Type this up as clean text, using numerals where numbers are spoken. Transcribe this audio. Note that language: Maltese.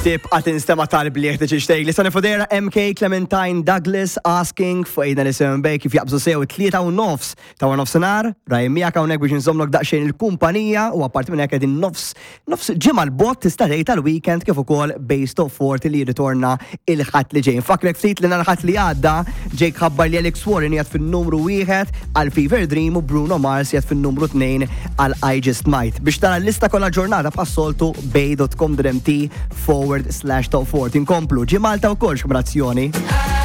Tip għatinstema tal-bliħ t-ċiċtej li sanifodera MK Clementine Douglas asking fejna li sembej kif jaqbżu sew 3:09 ta' nofsinhar, rajm miegħek hawnhekk biex nżommlok daqsxejn il-kumpanija u apparti minn hekk qegħdin nofs ġimgħa l-bot tista' tgħid tal-weekend kif ukoll Based of Forty li jirritorna il-ħadd li ġej. Fakrek ftit li l-ħadd li għadda Jake ħabbar li Alex Warren jgħid fin-numru 1 għal Fever Dream u Bruno Mars jgħid fin-numru 2 għal I Just Might. Biex tara l-lista kollha ġurnata b'assoltu bay.com/top 40. Inkomplu ġi Malta wkoll x'kombinazzjoni.